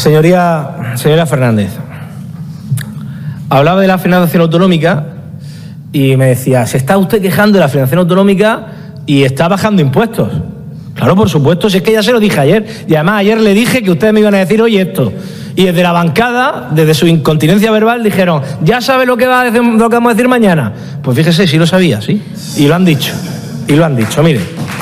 Señora Fernández, hablaba de la financiación autonómica y me decía, se está usted quejando de la financiación autonómica y está bajando impuestos. Claro, por supuesto, si es que ya se lo dije ayer. Y además ayer le dije que ustedes me iban a decir hoy esto. Y desde la bancada, desde su incontinencia verbal, dijeron, ¿ya sabe lo que vamos a decir mañana? Pues fíjese, sí lo sabía, sí. Y lo han dicho. Y lo han dicho, mire.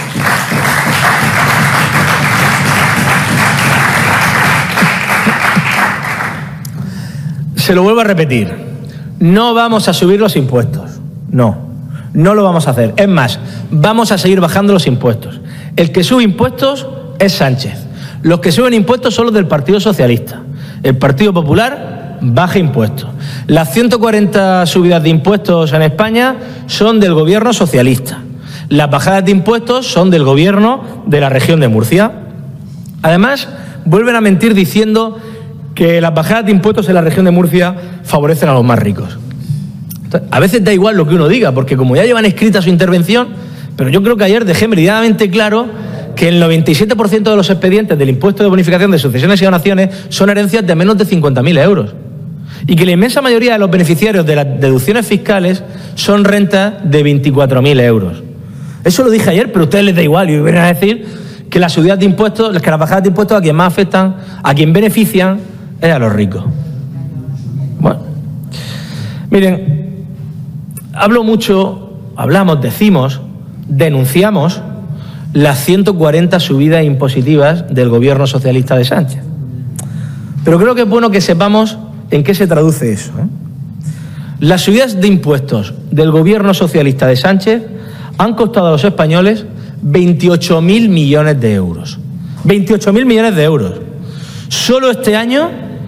Se lo vuelvo a repetir. No vamos a subir los impuestos. No lo vamos a hacer. Es más, vamos a seguir bajando los impuestos. El que sube impuestos es Sánchez. Los que suben impuestos son los del Partido Socialista. El Partido Popular baja impuestos. Las 140 subidas de impuestos en España son del gobierno socialista. Las bajadas de impuestos son del gobierno de la región de Murcia. Además, vuelven a mentir diciendo que las bajadas de impuestos en la región de Murcia favorecen a los más ricos. A veces da igual lo que uno diga, porque como ya llevan escrita su intervención, pero yo creo que ayer dejé meridianamente claro que el 97% de los expedientes del impuesto de bonificación de sucesiones y donaciones son herencias de menos de 50.000 euros. Y que la inmensa mayoría de los beneficiarios de las deducciones fiscales son rentas de 24.000 euros. Eso lo dije ayer, pero a ustedes les da igual y vienen a decir que las subidas de impuestos, que las bajadas de impuestos a quien más afectan, a quien benefician, es a los ricos. Bueno, miren, hablo mucho, hablamos, decimos, denunciamos las 140 subidas impositivas del gobierno socialista de Sánchez. Pero creo que es bueno que sepamos en qué se traduce eso, ¿eh? Las subidas de impuestos del gobierno socialista de Sánchez han costado a los españoles 28.000 millones de euros. 28.000 millones de euros. Solo este año,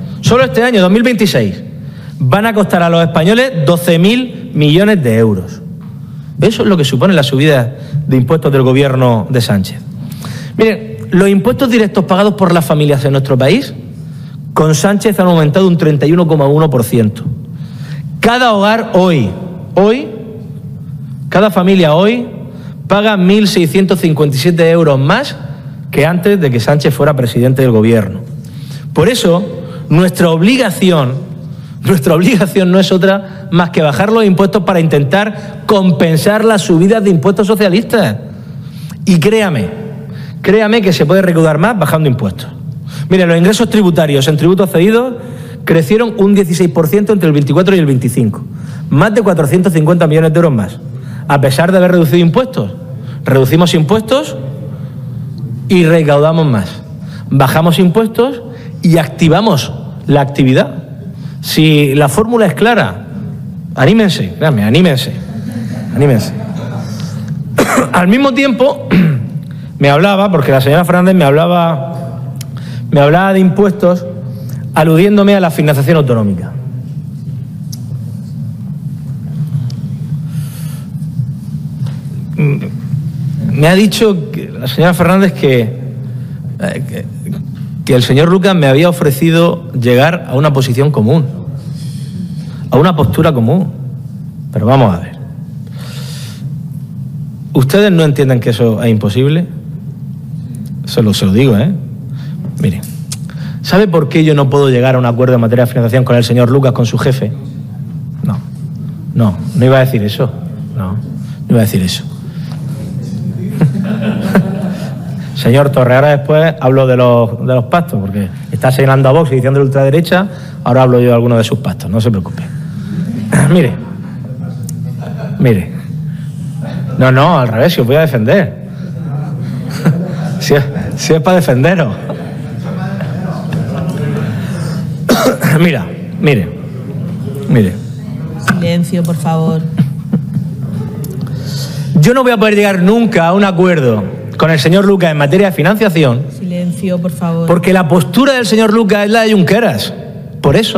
2026, van a costar a los españoles 12.000 millones de euros. Eso es lo que supone la subida de impuestos del gobierno de Sánchez. Miren, los impuestos directos pagados por las familias en nuestro país, con Sánchez han aumentado un 31,1%. Cada hogar hoy, cada familia hoy, paga 1.657 euros más que antes de que Sánchez fuera presidente del gobierno. Por eso, nuestra obligación no es otra más que bajar los impuestos para intentar compensar las subidas de impuestos socialistas. Y créame que se puede recaudar más bajando impuestos. Mire, los ingresos tributarios en tributos cedidos crecieron un 16% entre el 24 y el 25. Más de 450 millones de euros más. A pesar de haber reducido impuestos. Reducimos impuestos y recaudamos más. Bajamos impuestos y activamos la actividad. Si la fórmula es clara, anímense. Al mismo tiempo, me hablaba, porque la señora Fernández me hablaba de impuestos, aludiéndome a la financiación autonómica. Me ha dicho la señora Fernández que el señor Lucas me había ofrecido llegar a una posición común, a una postura común. Pero vamos a ver. ¿Ustedes no entienden que eso es imposible? Se lo digo, ¿eh? Miren, ¿sabe por qué yo no puedo llegar a un acuerdo en materia de financiación con el señor Lucas, con su jefe? No iba a decir eso. No iba a decir eso. Señor Torre, ahora después hablo de los pactos, porque está señalando a Vox y diciendo de ultraderecha, ahora hablo yo de alguno de sus pactos, no se preocupe. Mire. No, al revés, si os voy a defender. Si es para defenderos. Mire. Silencio, por favor. Yo no voy a poder llegar nunca a un acuerdo con el señor Lucas en materia de financiación. Silencio, por favor. Porque la postura del señor Lucas es la de Junqueras. Por eso.